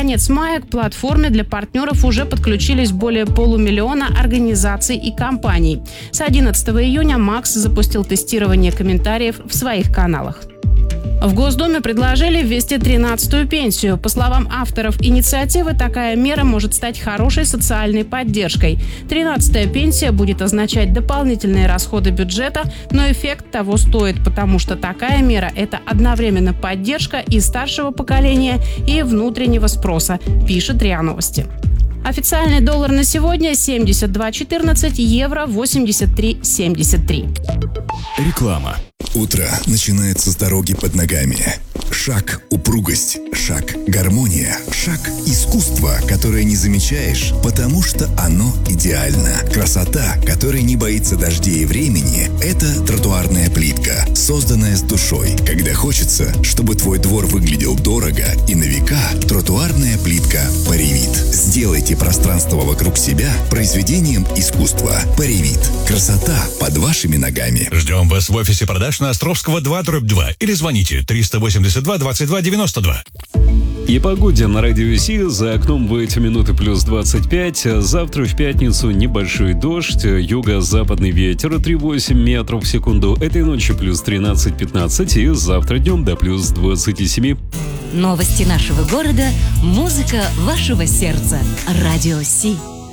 конец мая к платформе для партнеров уже подключились более 500 000 организаций и компаний. С 11 июня Макс запустил тестирование комментариев в своих каналах. В Госдуме предложили ввести 13-ю пенсию. По словам авторов инициативы, такая мера может стать хорошей социальной поддержкой. 13-я пенсия будет означать дополнительные расходы бюджета, но эффект того стоит, потому что такая мера – это одновременно поддержка и старшего поколения, и внутреннего спроса, пишет РИА Новости. Официальный доллар на сегодня 72.14, евро 83.73. Реклама. Утро начинается с дороги под ногами. Шаг – упругость, шаг – гармония, шаг – искусство, которое не замечаешь, потому что оно идеально. Красота, которая не боится дождей и времени – это тротуарная плитка, созданная с душой. Когда хочется, чтобы твой двор выглядел дорого и на века, тротуарная плитка Паривит. Сделайте пространство вокруг себя произведением искусства. Паривит. Красота под вашими ногами. Ждем вас в офисе продаж на Островского 2/2 или звоните 382 22 92. И погоде на Радио Си. За окном в эти минуты плюс 25. Завтра в пятницу небольшой дождь, юго-западный ветер 3,8 метров в секунду. Этой ночью плюс 13-15 и завтра днем до плюс 27. Новости нашего города, музыка вашего сердца. Радио Си.